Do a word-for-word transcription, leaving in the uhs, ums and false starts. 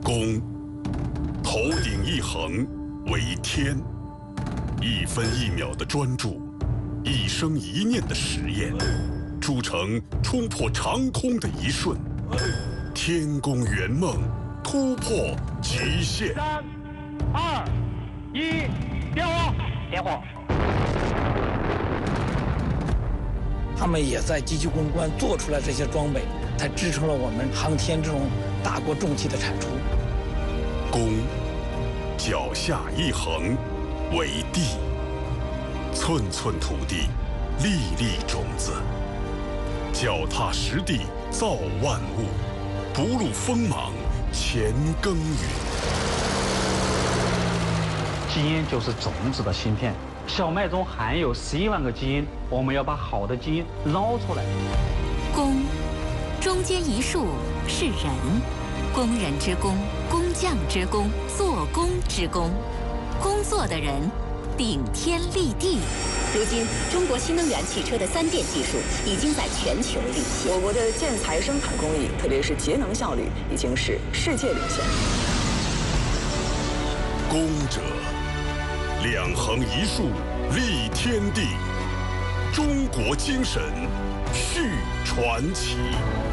公，头顶一横为天，一分一秒的专注，一生一念的实验，铸成冲破长空的一瞬。天宫圆梦，突破极限。 三、二、一，点火！点火！ 他们也在积极攻关做出来这些装备，才支撑了我们航天这种大国重器的产出。 公，脚下一横为地，寸寸土地，粒粒种子，脚踏实地造万物，不露锋芒乾耕耘。 基因就是种子的芯片，小麦中含有十一万个基因，我们要把好的基因捞出来。 工，中间一竖是人，工人之工，工匠之工，做工之工，工作的人顶天立地。 如今，中国新能源汽车的三电技术已经在全球领先。 我国的建材生产工艺，特别是节能效率，已经是世界领先。 工者，两横一竖立天地，中国精神续传奇。